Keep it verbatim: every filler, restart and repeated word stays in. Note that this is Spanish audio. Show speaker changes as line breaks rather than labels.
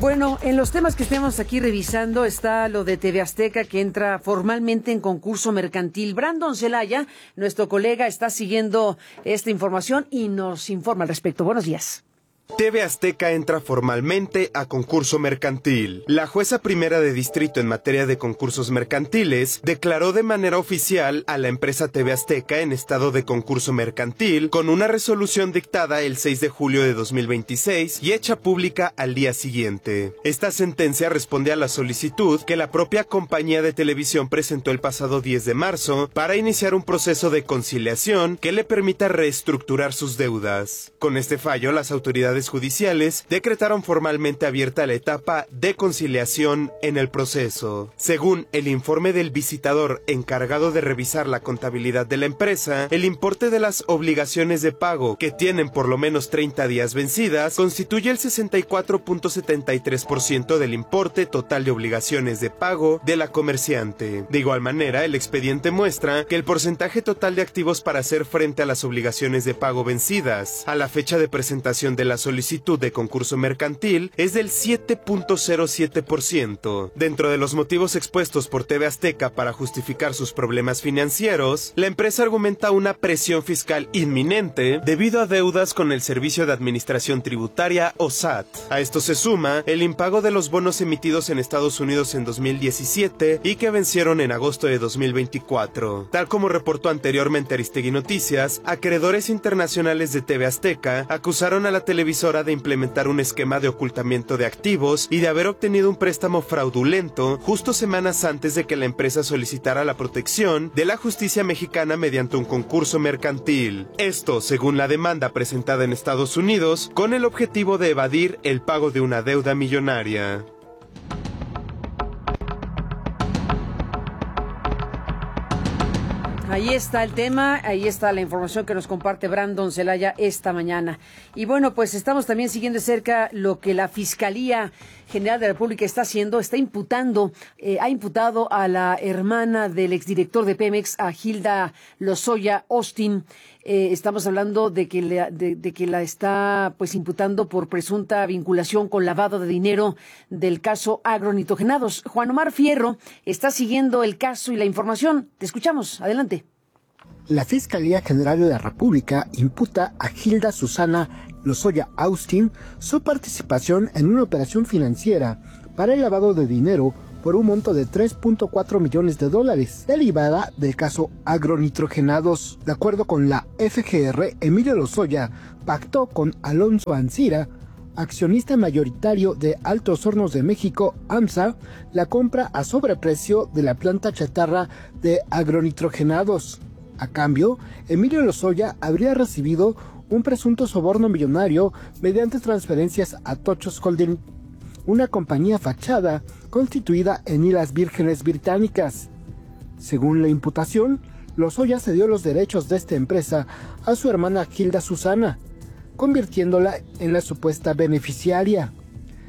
Bueno, en los temas que estemos aquí revisando está lo de T V Azteca, que entra formalmente en concurso mercantil. Brandon Celaya, nuestro colega, está siguiendo esta información y nos informa al respecto. Buenos días.
T V Azteca entra formalmente a concurso mercantil. La jueza primera de distrito en materia de concursos mercantiles declaró de manera oficial a la empresa T V Azteca en estado de concurso mercantil con una resolución dictada el seis de julio de dos mil veintiséis y hecha pública al día siguiente. Esta sentencia responde a la solicitud que la propia compañía de televisión presentó el pasado diez de marzo para iniciar un proceso de conciliación que le permita reestructurar sus deudas. Con este fallo, las autoridades judiciales decretaron formalmente abierta la etapa de conciliación en el proceso. Según el informe del visitador encargado de revisar la contabilidad de la empresa, el importe de las obligaciones de pago que tienen por lo menos treinta días vencidas constituye el sesenta y cuatro punto setenta y tres por ciento del importe total de obligaciones de pago de la comerciante. De igual manera, el expediente muestra que el porcentaje total de activos para hacer frente a las obligaciones de pago vencidas a la fecha de presentación de la solicitud de concurso mercantil es del siete punto cero siete por ciento. Dentro de los motivos expuestos por T V Azteca para justificar sus problemas financieros, la empresa argumenta una presión fiscal inminente debido a deudas con el Servicio de Administración Tributaria o S A T. A esto se suma el impago de los bonos emitidos en Estados Unidos en dos mil diecisiete y que vencieron en agosto de dos mil veinticuatro. Tal como reportó anteriormente Aristegui Noticias, acreedores internacionales de T V Azteca acusaron a la televisión de implementar un esquema de ocultamiento de activos y de haber obtenido un préstamo fraudulento justo semanas antes de que la empresa solicitara la protección de la justicia mexicana mediante un concurso mercantil. Esto, según la demanda presentada en Estados Unidos, con el objetivo de evadir el pago de una deuda millonaria.
Ahí está el tema, ahí está la información que nos comparte Brandon Celaya esta mañana. Y bueno, pues estamos también siguiendo de cerca lo que la Fiscalía General de la República está haciendo, está imputando, eh, ha imputado a la hermana del exdirector de Pemex, a Hilda Lozoya Austin. Eh, estamos hablando de que, le, de, de que la está pues imputando por presunta vinculación con lavado de dinero del caso agronitrogenados. Juan Omar Fierro está siguiendo el caso y la información. Te escuchamos, adelante.
La Fiscalía General de la República imputa a Hilda Susana Lozoya Austin su participación en una operación financiera para el lavado de dinero por un monto de tres punto cuatro millones de dólares, derivada del caso agronitrogenados. De acuerdo con la F G R, Emilio Lozoya pactó con Alonso Ancira, accionista mayoritario de Altos Hornos de México, AMSA, la compra a sobreprecio de la planta chatarra de agronitrogenados. A cambio, Emilio Lozoya habría recibido un presunto soborno millonario mediante transferencias a Tochos Holding, una compañía fachada constituida en Islas Vírgenes Británicas. Según la imputación, Lozoya cedió los derechos de esta empresa a su hermana Hilda Susana, convirtiéndola en la supuesta beneficiaria.